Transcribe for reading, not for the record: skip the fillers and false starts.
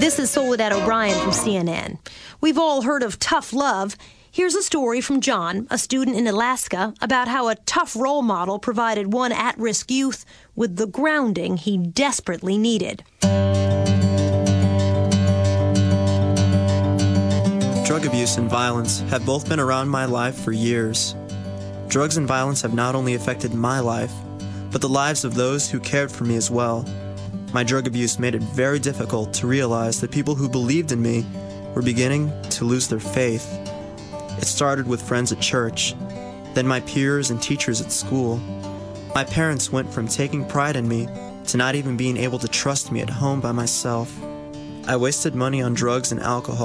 This is Soledad O'Brien from CNN. We've all heard of tough love. Here's a story from John, a student in Alaska, about how a tough role model provided one at-risk youth with the grounding he desperately needed. Drug abuse and violence have both been around my life for years. Drugs and violence have not only affected my life, but the lives of those who cared for me as well. My drug abuse made it very difficult to realize that people who believed in me were beginning to lose their faith. It started with friends at church, then my peers and teachers at school. My parents went from taking pride in me to not even being able to trust me at home by myself. I wasted money on drugs and alcohol